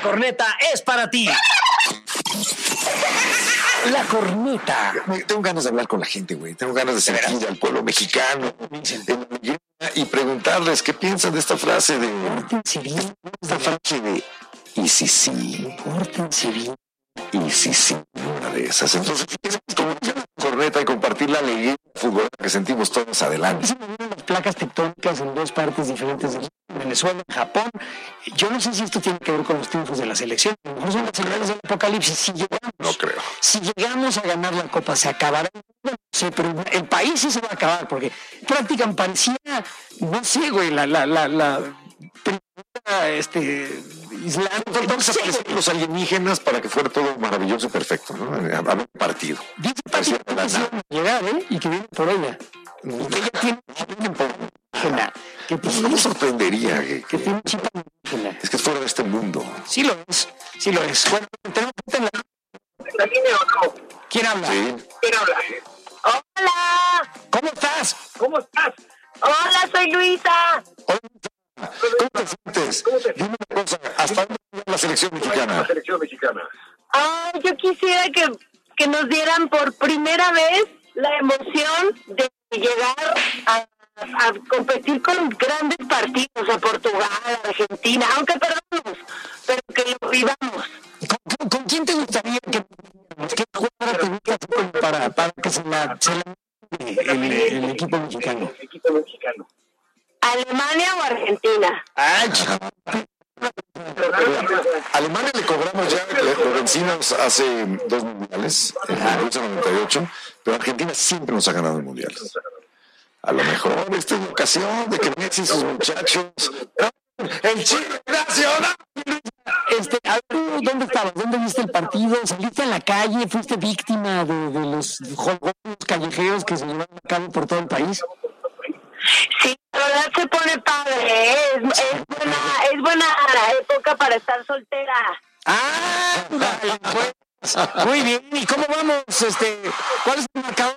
corneta es para ti. La corneta. Tengo ganas de hablar con la gente, güey. Tengo ganas de sentir al pueblo mexicano y preguntarles qué piensan de esta frase de... y si sí. Y si sí, una de esas. Entonces, como corneta y compartir la alegría fútbol que sentimos todos adelante. Las placas tectónicas en dos partes diferentes de Venezuela, Japón. Yo no sé si esto tiene que ver con los triunfos de la selección. A lo mejor son las señales del apocalipsis. Si llegamos, no creo. Si llegamos a ganar la Copa, se acabará. No sé, pero el país sí se va a acabar, porque prácticamente parecía, no sé, güey, la Islam, entonces aparecieron los alienígenas para que fuera todo maravilloso y perfecto, ¿no? Haber partido. Dice Pati que quisieron llegar, y que viene por ella. Y que ella tiene por indígena. No me sorprendería que tiene un chip indígena. Es que es fuera de este mundo. Sí lo es. Bueno, tenemos que tener la línea o no. ¿Quién habla? Sí. ¿Quién habla? Hola. ¿Cómo estás? Hola, soy Luisa. ¿Cómo te sientes? Dime una cosa, ¿hasta dónde llega la selección mexicana? Ay, yo quisiera que nos dieran por primera vez la emoción de llegar a competir con grandes partidos, a Portugal, a Argentina, aunque perdamos, pero que lo vivamos. ¿Con quién te gustaría que qué jugadora te gusta para que se la el equipo mexicano? ¿Alemania o Argentina? Alemania le cobramos ya, lo vencimos hace 2 mundiales, en el 1998, pero Argentina siempre nos ha ganado el mundial. A lo mejor esta es la ocasión de que Messi y sus muchachos... ¡El Chile Nacional! ¿Dónde estabas? ¿Dónde viste el partido? ¿Saliste a la calle? ¿Fuiste víctima de los juegos callejeros que se llevaron a cabo por todo el país? Sí, la verdad se pone padre, es buena época para estar soltera. Vale, pues, muy bien. ¿Y cómo vamos? ¿Cuál es el marcador?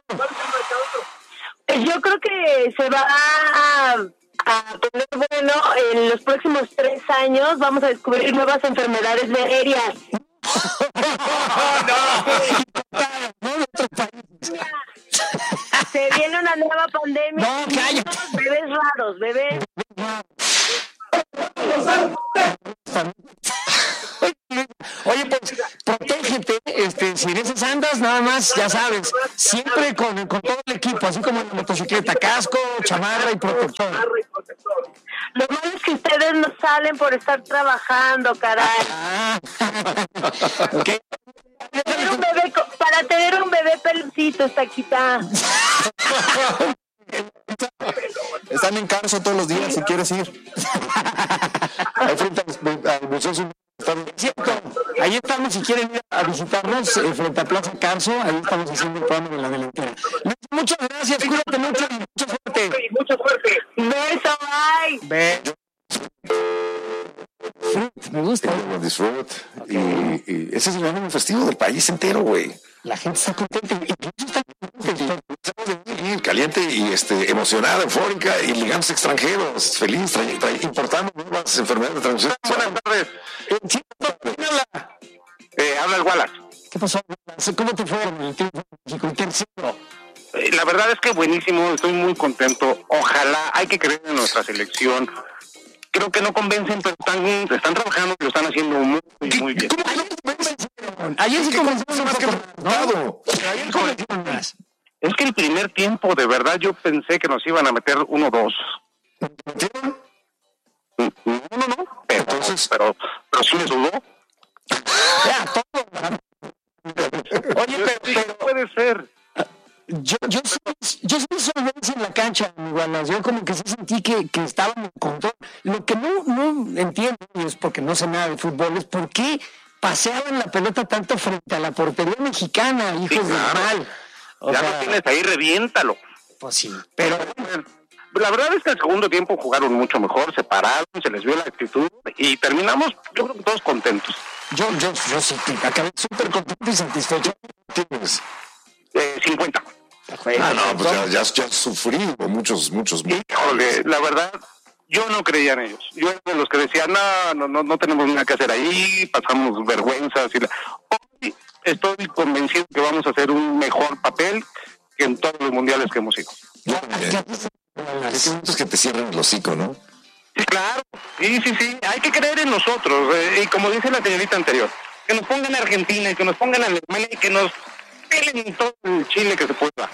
Yo creo que se va a poner bueno en los próximos 3 años. Vamos a descubrir nuevas enfermedades venéreas. No, de otros países. Se viene una nueva pandemia. No, cállate. Bebés raros. Oye, pues, protégete, si en esas andas, nada más, ya sabes, siempre con todo el equipo, así como en la motocicleta, casco, chamarra y protector. Lo malo es que ustedes no salen por estar trabajando, caray. Okay. Para tener un bebé pelucito, está quita. Están en Carso todos los días, si quieres ir. Ahí frente al Museo. Ahí estamos, si quieren ir a visitarnos, frente a Plaza Carso, ahí estamos haciendo el programa de la delantera. Muchas gracias, cuídate mucho y mucha suerte. Beso, bye. Me gusta. Disfrut. Y ese es el ánimo festivo del país entero, güey. La gente está contenta, incluso está caliente y emocionada, eufórica, y ligantes extranjeros, feliz, importando nuevas enfermedades de transmisión. Buenas tardes. Habla el Wallace. ¿Qué pasó? ¿Cómo te fue en el triunfo de México? El tercero. La verdad es que buenísimo, estoy muy contento. Ojalá, hay que creer en nuestra selección. Creo que no convencen, pero están trabajando y lo están haciendo muy bien. Ayer sí convencieron más que ¿no? Ayer convencieron más. Es que el primer tiempo, de verdad, yo pensé que nos iban a meter 1-2. ¿Metieron? No. Pero sí me sudó. Oye, pero puede ser. Yo sí solvencia en la cancha, Wallace. Yo como que sí sentí que estaban en control. Lo que no entiendo, y es porque no sé nada de fútbol, es por qué paseaban la pelota tanto frente a la portería mexicana, hijos de mal. Ya lo tienes ahí, reviéntalo. Pues sí, pero la verdad es que el segundo tiempo jugaron mucho mejor, se pararon, se les vio la actitud y terminamos, yo creo que todos contentos. Yo sí, acabé súper contento y satisfecho. ¿Tienes? 50. No, pues ya sufrí muchos. Híjole, la verdad, yo no creía en ellos. Yo era de los que decían, no tenemos nada que hacer ahí, pasamos vergüenzas. Hoy estoy convencido que vamos a hacer un mejor papel que en todos los mundiales que hemos ido. Es que te cierran el hocico, ¿no? Sí, claro. Sí, hay que creer en nosotros. Y como dice la señorita anterior, que nos pongan a Argentina y que nos pongan a Alemania y que nos pelen todo el Chile que se pueda.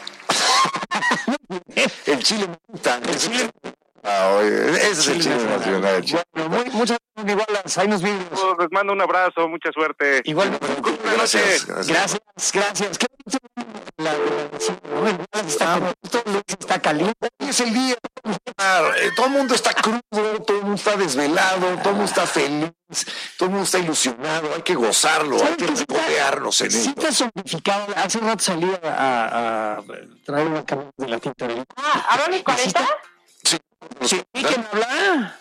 El Chile me gusta. Ese es el Chile nacional. Bueno, muchas gracias, Igualas. Ahí nos vimos. Les mando un abrazo, mucha suerte. Igual. Gracias. Qué está caliente. Hoy es el día. Todo el mundo está crudo, todo el mundo está desvelado, todo el mundo está feliz, todo el mundo está ilusionado. Hay que gozarlo, hay que regodearnos en él. Sí, te has zombificado. Hace rato salí a traer una camisa de la tinta. ¿Habla mi 40? Sí, ¿quién habla?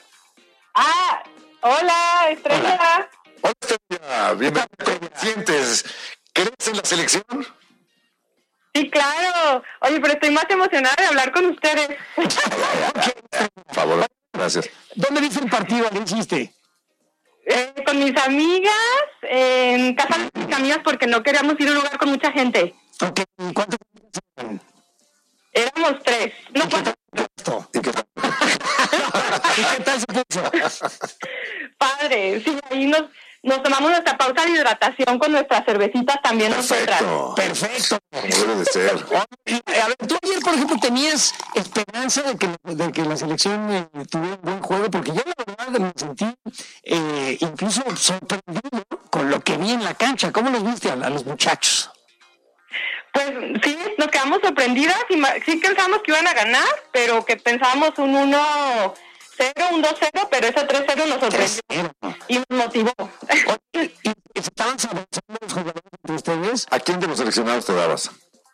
Hola, Estrella. Hola, Estrella. Bienvenida. ¿Cómo te sientes? ¿Crees en la selección? Sí, claro. Oye, pero estoy más emocionada de hablar con ustedes. Por favor, gracias. ¿Dónde viste el partido? ¿Qué hiciste? Con mis amigas, en casa de mis amigas, porque no queríamos ir a un lugar con mucha gente. Ok, ¿cuántos eran? Éramos 3. No, 4. ¿Y qué tal? ¿Y qué tal se puso? Padre, sí, ahí nos tomamos nuestra pausa de hidratación con nuestras cervecitas también nosotras. Perfecto. Como debe de ser. A ver, tú ayer, por ejemplo, tenías esperanza de que la selección tuviera un buen juego, porque yo la verdad me sentí incluso sorprendido con lo que vi en la cancha. ¿Cómo los viste a los muchachos? Pues sí, nos quedamos sorprendidas y sí pensamos que iban a ganar, pero que pensábamos un 1-0, un 2-0, pero ese 3-0 nos sorprendió y nos motivó. ¿Y estaban avanzando los jugadores entre ustedes? ¿A quién de los seleccionados te dabas?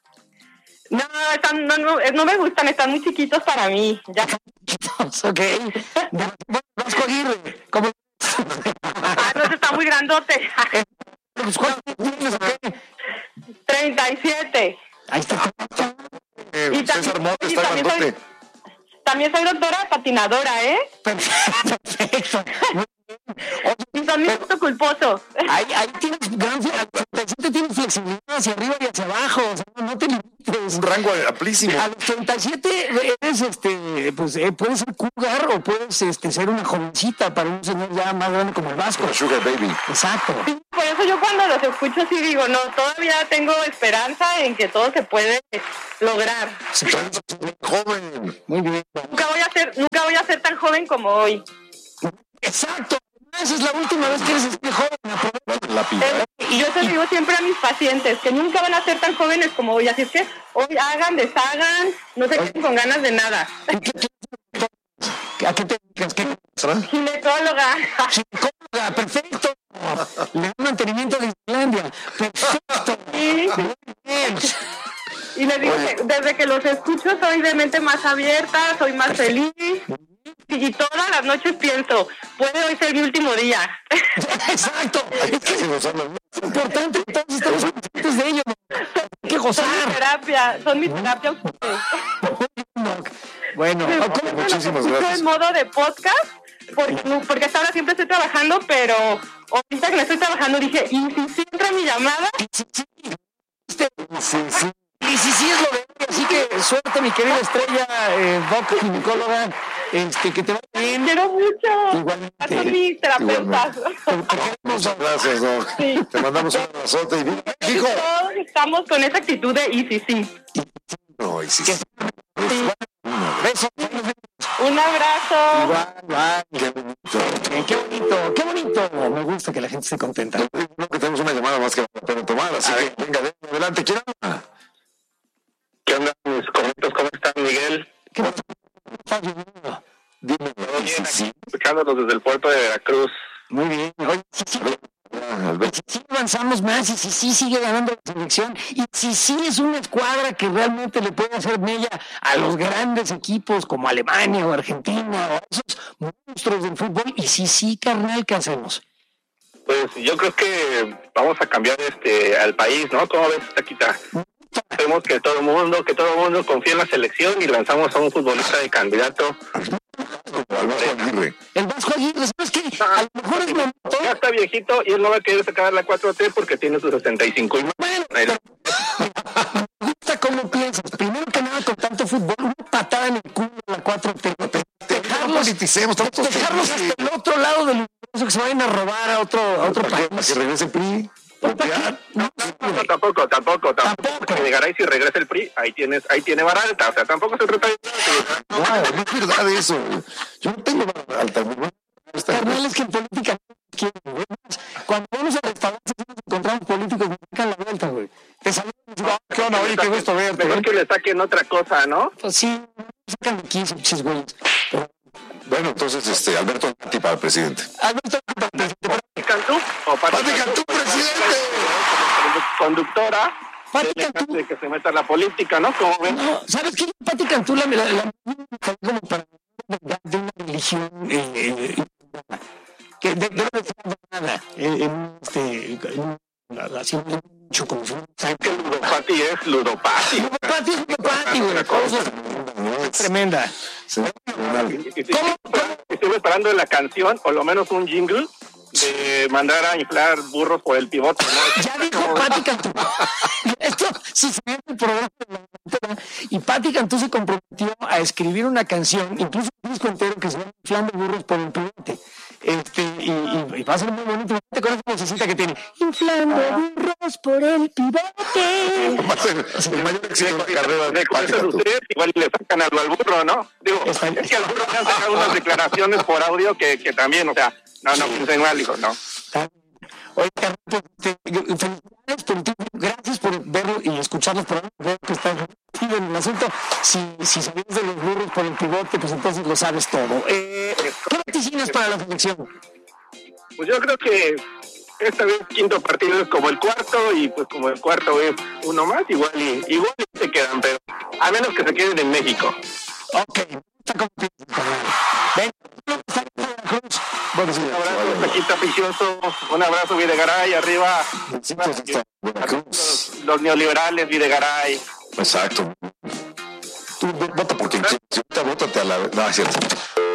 No me gustan, están muy chiquitos para mí. Ya. Ok. Vasco Aguirre, ¿cómo? No, está muy grandote. ¿Cuántos tienes o qué? 37. Ahí está. César Montes está grandote. También soy doctora patinadora, ¿eh? Perfecto. Y son mi gusto culposo. Ahí tienes gran flexibilidad, tienes flexibilidad hacia arriba y hacia abajo, o sea, no te limites. Un rango amplísimo. A los 37 eres, pues puedes ser cougar o puedes ser una jovencita para un señor ya más grande como el Vasco. Como Sugar Baby. Exacto. Sí, por eso yo cuando los escucho sí digo, no, todavía tengo esperanza en que todo se puede lograr. Sí, joven. Muy bien. Nunca voy a ser tan joven como hoy. Exacto. Esa es la última vez que eres joven. La pila. Y yo se lo digo siempre a mis pacientes, que nunca van a ser tan jóvenes como hoy. Así es que hoy hagan, deshagan, no se queden con ganas de nada. ¿A qué te dedicas? ¿Qué? Ginecóloga. Ginecóloga, perfecto. Le da mantenimiento de Islandia. Perfecto. Sí. Bien. Y les digo que desde que los escucho soy de mente más abierta, soy más feliz. Y todas las noches pienso, puede hoy ser mi último día. Exacto. Es importante, entonces estamos conscientes de ello. Hay que gozar. Son mi terapia ustedes. Bueno, muchísimas gracias. En modo de podcast, porque hasta ahora siempre estoy trabajando, pero ahorita que no estoy trabajando dije, ¿y si entra mi llamada? Sí. Y sí es lo de hoy, así que suerte, mi querida Estrella, Doc, ginecóloga, que te vaya bien. Quiero mucho. Igualmente. Son mis terapeutas. Muchas gracias, Doc. Sí. Te mandamos un abrazote. Y dijo, todos estamos con esa actitud de sí. no, y sí. Beso. Un abrazo. Igual. Qué bonito. Me gusta que la gente esté contenta. No, que tenemos una llamada más que vale la pena tomar, así que venga, adelante. ¿Quién habla? ¿Qué onda, mis correctos? ¿Cómo están, Miguel? ¿Qué estás viviendo? Dime. ¿Todo bien? Aquí, escuchándolos desde el puerto de Veracruz. Muy bien. Oye, sí avanzamos más y sí sigue ganando la selección y sí es una escuadra que realmente le puede hacer mella a los grandes equipos como Alemania o Argentina o esos monstruos del fútbol y sí, carnal, ¿qué hacemos? Pues yo creo que vamos a cambiar al país, ¿no? ¿Cómo ves, Taquita? Vemos que todo el mundo confía en la selección y lanzamos a un futbolista de candidato al Vasco Aguirre. El Vasco Aguirre, ¿sabes qué? A lo mejor es momento. Ya está viejito y él no va a querer sacar la 4T porque tiene sus 65 y más. Bueno, me gusta cómo piensas. Primero que nada, con tanto fútbol, una patada en el culo de la 4T. Dejarlos hasta el otro lado del universo, que se vayan a robar a otro país. Para que regrese el PRI. No, tampoco. Videgaray, si regresa el PRI, ahí tiene vara alta. O sea, tampoco se trata de... No es verdad eso. Yo no tengo vara alta. Carnal, es que en política no quieren. Cuando vamos a restaurantes nos encontramos políticos que sacan la vuelta, güey. Te saludan y dicen, ¿qué onda? Oye, qué gusto verte. Mejor que le saquen otra cosa, ¿no? Pues sí, sacan de 15 pinches güeyes. Bueno, entonces, Alberto Gatti para el presidente. Alberto para el presidente. ¿Cantú? ¿O Pati Cantú, presidente? Conductora. Pati Cantú. De que se meta en la política, ¿no? Como ven. No, ¿sabes qué? Pati Cantú la como para de una religión que debe de ser nada así mucho como ¿sabes que ludopati es ludopati? Ludopati, güey. Es tremenda. Estuve esperando en la canción, o lo menos un jingle, de mandar a inflar burros por el pivote, ¿no? Ya dijo Pati Cantú. Esto sucedió en el programa de la mañana, y Pati Cantú se comprometió a escribir una canción, incluso un disco entero que se llama Inflando burros por el pivote. Y va a ser muy bonito. ¿Te acuerdas la vocecita que tiene? Inflando burros por el pivote. Va a ser el mayor éxito de la carrera de Pati Cantú. Igual le sacan algo al burro, ¿no? Digo, es que al burro le han sacado unas declaraciones por audio que también, o sea, no piensen mal, hijo, no. Oye, pues, felicidades por ti, gracias por verlo y escucharlos, pero veo que estás en el asunto. Si sabes de los burros por el pivote, pues entonces lo sabes todo. ¿Qué vaticinas para la selección? Pues yo creo que esta vez quinto partido es como el cuarto, y pues como el cuarto es uno más, igual se quedan, pero a menos que se queden en México. Ok, está complicado. Ven, Cruz. Bueno, sí, un abrazo, Paquita Aficioso, un abrazo, Videgaray, arriba. Los neoliberales, Videgaray. Exacto. Tú vota por quien quieras, vótate a la... No, es cierto.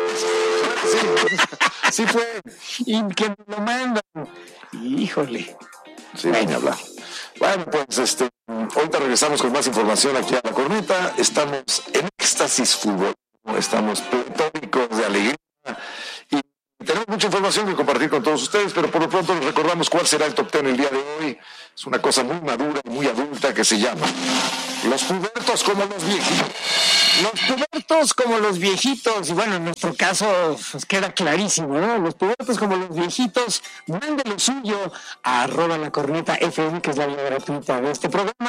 Sí fue. Y que me lo mandan. Híjole. Sí, ni hablar. Bueno, pues ahorita regresamos con más información aquí a La Corneta. Estamos en éxtasis fútbol. Estamos pletóricos de alegría. Y tenemos mucha información que compartir con todos ustedes, pero por lo pronto les recordamos cuál será el top 10 el día de hoy. Es una cosa muy madura y muy adulta que se llama Los pubertos como los viejitos. Los pubertos como los viejitos, y bueno, en nuestro caso pues queda clarísimo, ¿no? Los pubertos como los viejitos, mande lo suyo a @lacornetafm, que es la vía gratuita de este programa.